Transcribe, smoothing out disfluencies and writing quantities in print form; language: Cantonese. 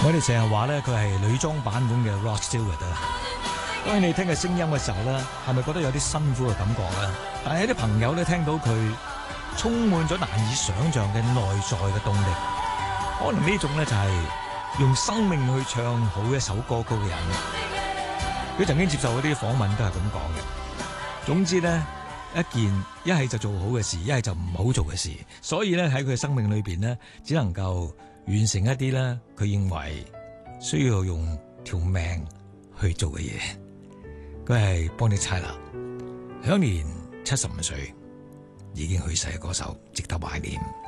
我哋成日話咧，佢係女裝版本嘅 Rod Stewart 啊。當然你聽佢聲音嘅時候咧，係咪覺得有啲辛苦嘅感覺咧？但係有啲朋友咧聽到佢充滿咗難以想像嘅內在嘅動力，可能呢種咧就係用生命去唱好一首歌曲嘅人。佢曾經接受嗰啲訪問都係咁講嘅。總之咧，一件一係就做好嘅事，一係就唔好做嘅事。所以咧喺佢嘅生命裏邊咧，只能夠完成一啲咧，佢認為需要用條命去做嘅嘢。佢係Bonnie Tyler，享年75歲，已經去世嘅歌手，值得懷念。